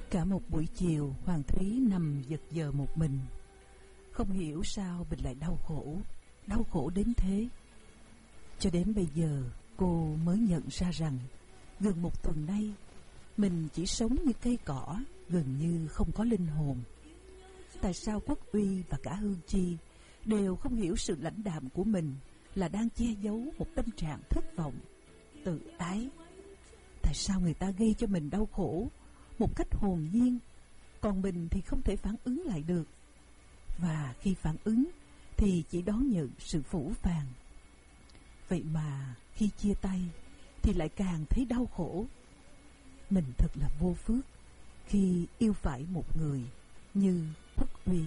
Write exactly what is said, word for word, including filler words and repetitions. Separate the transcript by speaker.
Speaker 1: Cả một buổi chiều, Hoàng Thúy nằm giật giờ một mình. Không hiểu sao mình lại đau khổ, đau khổ đến thế. Cho đến bây giờ, cô mới nhận ra rằng gần một tuần nay mình chỉ sống như cây cỏ, gần như không có linh hồn. Tại sao Quốc Uy và cả Hương Chi đều không hiểu sự lãnh đạm của mình là đang che giấu một tâm trạng thất vọng, tự ái? Tại sao người ta gây cho mình đau khổ một cách hồn nhiên, còn mình thì không thể phản ứng lại được? Và khi phản ứng thì chỉ đón nhận sự phũ phàng. Vậy mà khi chia tay thì lại càng thấy đau khổ. Mình thật là vô phước khi yêu phải một người như